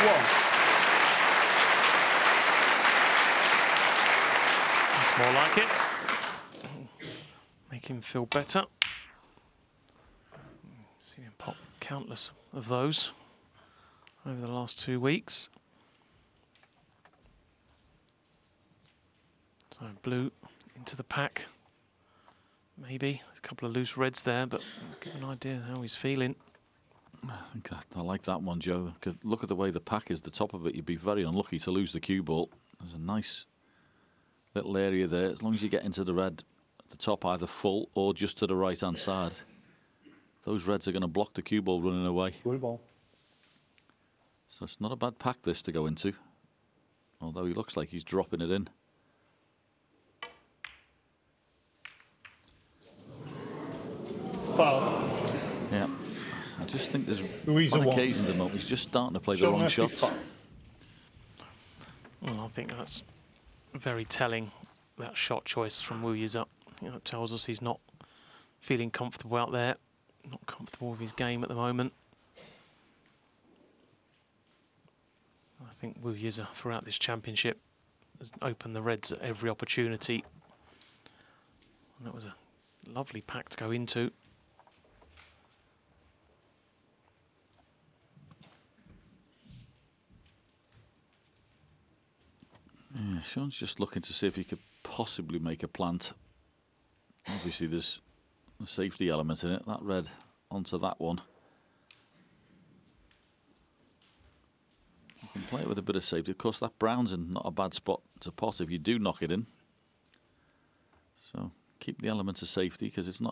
That's more like it. Make him feel better. Seen him pop countless of those over the last 2 weeks. So blue into the pack. Maybe a couple of loose reds there, but give an idea how he's feeling. I think I like that one, Joe. Look at the way the pack is, the top of it. You'd be very unlucky to lose the cue ball. There's a nice little area there. As long as you get into the red at the top, either full or just to the right-hand side, those reds are going to block the cue ball running away. Good ball. So it's not a bad pack, this, to go into. Although he looks like he's dropping it in. Foul. Yeah. I just think there's Louisa on won. occasion at the moment he's just starting to play the Shot wrong Murphy, shots. foul. Well, I think that's very telling, that shot choice from Wu Yiza. You know, it tells us he's not feeling comfortable out there, not comfortable with his game at the moment. I think Wu Yiza throughout this championship has opened the reds at every opportunity. And that was a lovely pack to go into. Yeah, Sean's just looking to see if he could possibly make a plant. Obviously there's a safety element in it. That red onto that one. You can play it with a bit of safety. Of course, that brown's in not a bad spot to pot if you do knock it in. So keep the element of safety, because it's not